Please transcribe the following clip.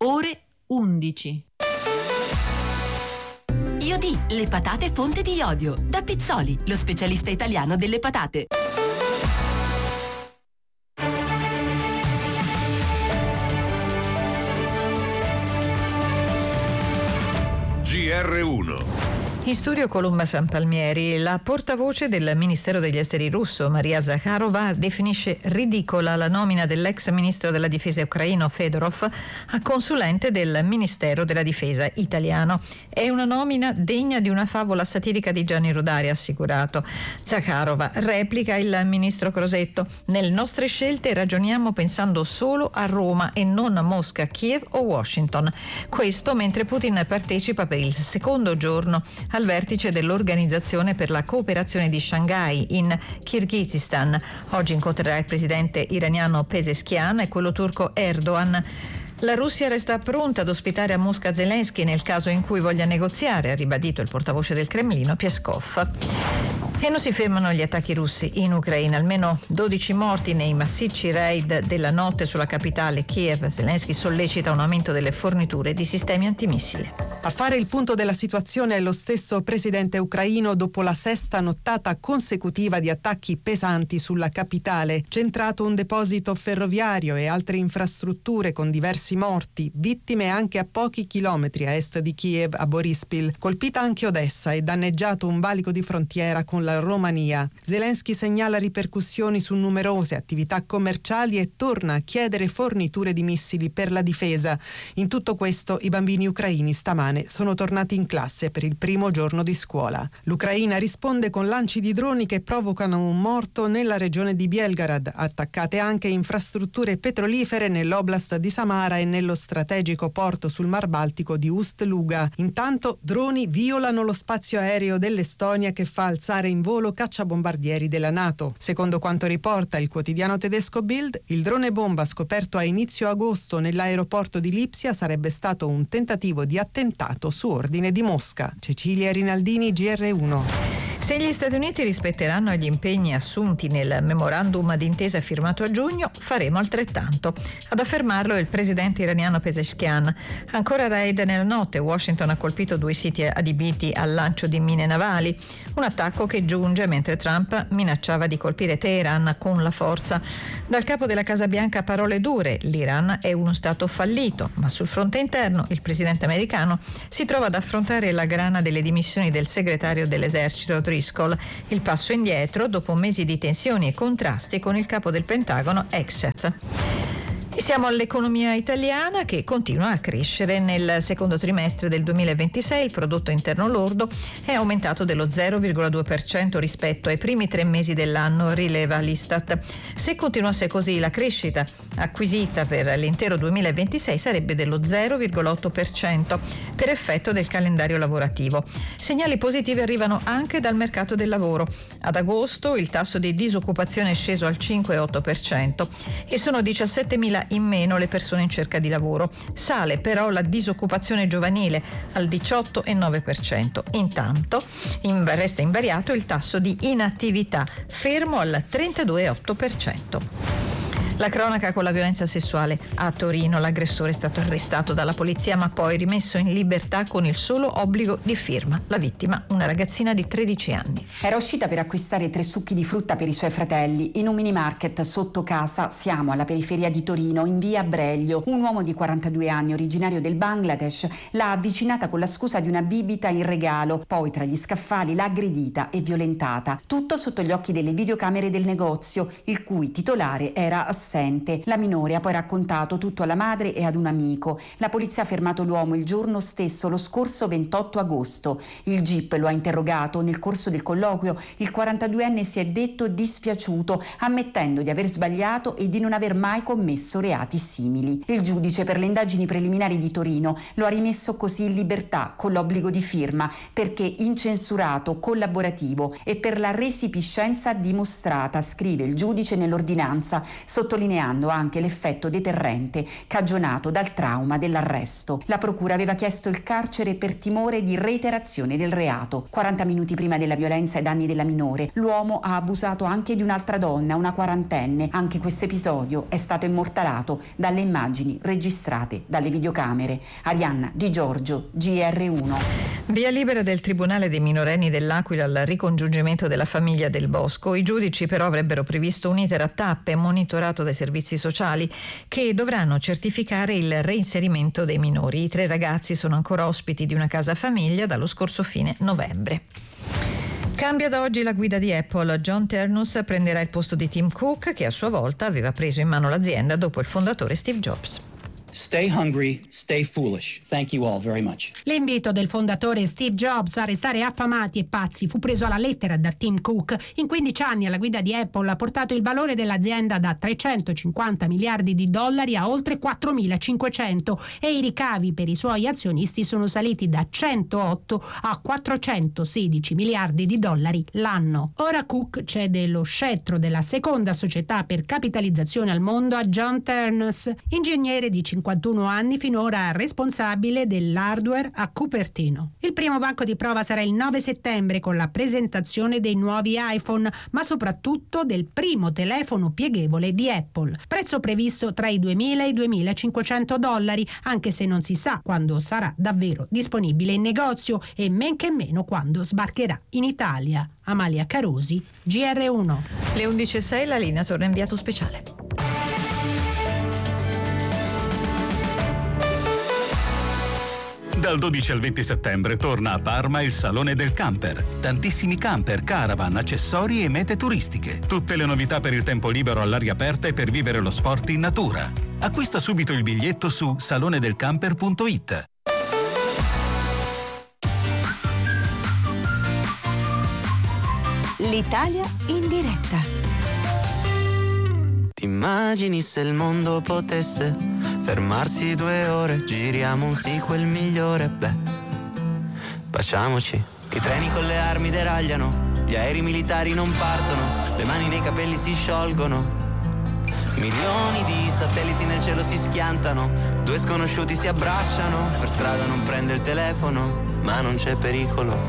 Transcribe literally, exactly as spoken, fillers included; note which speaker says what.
Speaker 1: ore undici.
Speaker 2: Iodi, le patate fonte di iodio. Da Pizzoli, lo specialista italiano delle patate.
Speaker 3: G R uno.
Speaker 4: In studio Colomba San Palmieri, la portavoce del Ministero degli Esteri russo, Maria Zakharova, definisce ridicola la nomina dell'ex ministro della difesa ucraino Fedorov a consulente del Ministero della Difesa italiano. È una nomina degna di una favola satirica di Gianni Rodari, ha assicurato. Zakharova replica il ministro Crosetto: nelle nostre scelte ragioniamo pensando solo a Roma e non a Mosca, Kiev o Washington. Questo mentre Putin partecipa per il secondo giorno al vertice dell'Organizzazione per la cooperazione di Shanghai in Kirghizistan. Oggi incontrerà il presidente iraniano Pezeshkian e quello turco Erdogan. La Russia resta pronta ad ospitare a Mosca Zelensky nel caso in cui voglia negoziare, ha ribadito il portavoce del Cremlino Peskov. E non si fermano gli attacchi russi in Ucraina, almeno dodici morti nei massicci raid della notte sulla capitale Kiev. Zelensky sollecita un aumento delle forniture di sistemi antimissile.
Speaker 5: A fare il punto della situazione è lo stesso presidente ucraino dopo la sesta nottata consecutiva di attacchi pesanti sulla capitale. Centrato un deposito ferroviario e altre infrastrutture con diversi morti, vittime anche a pochi chilometri a est di Kiev, a Borispil. Colpita anche Odessa e danneggiato un valico di frontiera con la Romania. Zelensky segnala ripercussioni su numerose attività commerciali e torna a chiedere forniture di missili per la difesa. In tutto questo i bambini ucraini stamane sono tornati in classe per il primo giorno di scuola. L'Ucraina risponde con lanci di droni che provocano un morto nella regione di Belgorod, attaccate anche infrastrutture petrolifere nell'oblast di Samara e nello strategico porto sul Mar Baltico di Ust-Luga. Intanto droni violano lo spazio aereo dell'Estonia che fa alzare in volo cacciabombardieri della NATO. Secondo quanto riporta il quotidiano tedesco Bild, il drone bomba scoperto a inizio agosto nell'aeroporto di Lipsia sarebbe stato un tentativo di attentato su ordine di Mosca. Cecilia Rinaldini, G R uno.
Speaker 4: Se gli Stati Uniti rispetteranno gli impegni assunti nel memorandum d'intesa firmato a giugno, faremo altrettanto. Ad affermarlo è il presidente iraniano Pezeshkian. Ancora raid nella notte, Washington ha colpito due siti adibiti al lancio di mine navali, un attacco che giunge mentre Trump minacciava di colpire Teheran con la forza. Dal capo della Casa Bianca parole dure: l'Iran è uno stato fallito, ma sul fronte interno il presidente americano si trova ad affrontare la grana delle dimissioni del segretario dell'esercito Driscoll, il passo indietro dopo mesi di tensioni e contrasti con il capo del Pentagono Hegseth. E siamo all'economia italiana che continua a crescere. Nel secondo trimestre del duemilaventisei il prodotto interno lordo è aumentato dello zero virgola due per cento rispetto ai primi tre mesi dell'anno, rileva l'Istat. Se continuasse così, la crescita acquisita per l'intero duemilaventisei sarebbe dello zero virgola otto per cento per effetto del calendario lavorativo. Segnali positivi arrivano anche dal mercato del lavoro. Ad agosto il tasso di disoccupazione è sceso al cinque virgola otto per cento e sono diciassettemila in meno le persone in cerca di lavoro. Sale però la disoccupazione giovanile al diciotto virgola nove per cento. Intanto in, resta invariato il tasso di inattività, fermo al trentadue virgola otto per cento. La cronaca con la violenza sessuale a Torino. L'aggressore è stato arrestato dalla polizia ma poi rimesso in libertà con il solo obbligo di firma. La vittima, una ragazzina di tredici anni.
Speaker 6: Era uscita per acquistare tre succhi di frutta per i suoi fratelli in un mini market sotto casa. Siamo alla periferia di Torino, in via Breglio. Un uomo di quarantadue anni, originario del Bangladesh, l'ha avvicinata con la scusa di una bibita in regalo. Poi tra gli scaffali l'ha aggredita e violentata. Tutto sotto gli occhi delle videocamere del negozio, il cui titolare era assente. La minore ha poi raccontato tutto alla madre e ad un amico. La polizia ha fermato l'uomo il giorno stesso, lo scorso ventotto agosto. Il G I P lo ha interrogato. Nel corso del colloquio il quarantaduenne si è detto dispiaciuto, ammettendo di aver sbagliato e di non aver mai commesso reati simili. Il giudice per le indagini preliminari di Torino lo ha rimesso così in libertà con l'obbligo di firma perché incensurato, collaborativo e per la resipiscenza dimostrata, scrive il giudice nell'ordinanza, sottolineando sottolineando anche l'effetto deterrente cagionato dal trauma dell'arresto. La procura aveva chiesto il carcere per timore di reiterazione del reato. quaranta minuti prima della violenza ai danni della minore, l'uomo ha abusato anche di un'altra donna, una quarantenne. Anche questo episodio è stato immortalato dalle immagini registrate dalle videocamere. Arianna Di Giorgio, G R uno.
Speaker 4: Via libera del Tribunale dei minorenni dell'Aquila al ricongiungimento della famiglia Del Bosco. I giudici però avrebbero previsto un iter a tappe monitorato dai servizi sociali che dovranno certificare il reinserimento dei minori. I tre ragazzi sono ancora ospiti di una casa famiglia dallo scorso fine novembre. Cambia da oggi la guida di Apple. John Ternus prenderà il posto di Tim Cook, che a sua volta aveva preso in mano l'azienda dopo il fondatore Steve Jobs.
Speaker 7: Stay hungry, stay foolish. Thank you all very much.
Speaker 8: L'invito del fondatore Steve Jobs a restare affamati e pazzi fu preso alla lettera da Tim Cook. In quindici anni alla guida di Apple ha portato il valore dell'azienda da trecentocinquanta miliardi di dollari a oltre quattromilacinquecento e i ricavi per i suoi azionisti sono saliti da centootto a quattrocentosedici miliardi di dollari l'anno. Ora Cook cede lo scettro della seconda società per capitalizzazione al mondo a John Ternus, ingegnere di cinquantuno anni, finora responsabile dell'hardware a Cupertino. Il primo banco di prova sarà il nove settembre con la presentazione dei nuovi iPhone, ma soprattutto del primo telefono pieghevole di Apple. Prezzo previsto tra i duemila e i duemilacinquecento dollari, anche se non si sa quando sarà davvero disponibile in negozio e men che meno quando sbarcherà in Italia. Amalia Carosi, G R uno.
Speaker 4: Le undici e sei, la linea torna inviato speciale.
Speaker 9: Dal dodici al venti settembre torna a Parma il Salone del Camper. Tantissimi camper, caravan, accessori e mete turistiche. Tutte le novità per il tempo libero all'aria aperta e per vivere lo sport in natura. Acquista subito il biglietto su salone del camper punto it.
Speaker 2: L'Italia in diretta.
Speaker 10: Ti immagini se il mondo potesse fermarsi due ore, giriamo un sequel migliore, beh, baciamoci. I treni con le armi deragliano, gli aerei militari non partono, le mani nei capelli si sciolgono, milioni di satelliti nel cielo si schiantano, due sconosciuti si abbracciano, per strada non prende il telefono, ma non c'è pericolo,